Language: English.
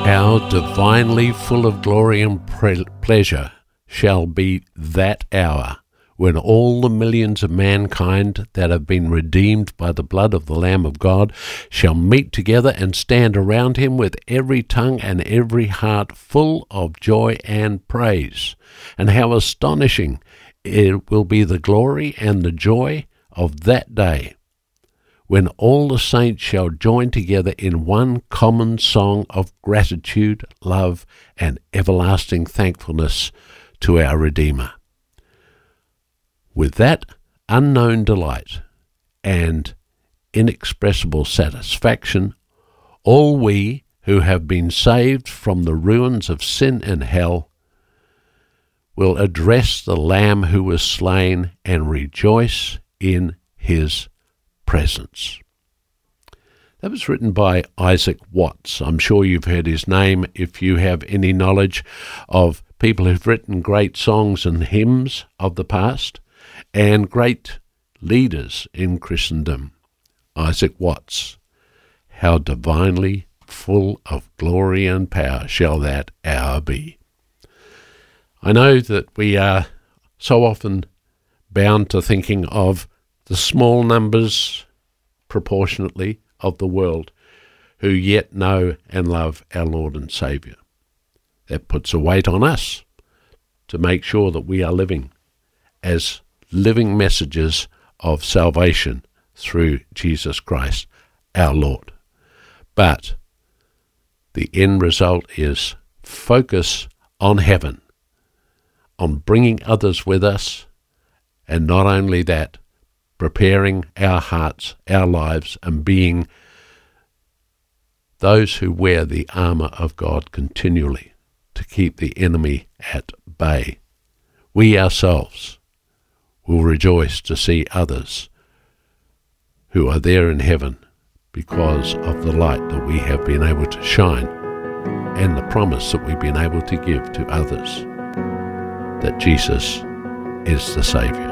How divinely full of glory and pleasure shall be that hour when all the millions of mankind that have been redeemed by the blood of the Lamb of God shall meet together and stand around him with every tongue and every heart full of joy and praise. And how astonishing it will be the glory and the joy of that day, when all the saints shall join together in one common song of gratitude, love, and everlasting thankfulness to our Redeemer. With that unknown delight and inexpressible satisfaction, all we who have been saved from the ruins of sin and hell will address the Lamb who was slain and rejoice in his presence. That was written by Isaac Watts. I'm sure you've heard his name if you have any knowledge of people who've written great songs and hymns of the past and great leaders in Christendom. Isaac Watts, how divinely full of glory and power shall that hour be. I know that we are so often bound to thinking of the small numbers proportionately of the world who yet know and love our Lord and Saviour. That puts a weight on us to make sure that we are living as living messages of salvation through Jesus Christ, our Lord. But the end result is focus on heaven, on bringing others with us, and not only that, preparing our hearts, our lives, and being those who wear the armour of God continually to keep the enemy at bay. We ourselves will rejoice to see others who are there in heaven because of the light that we have been able to shine and the promise that we've been able to give to others that Jesus is the Saviour.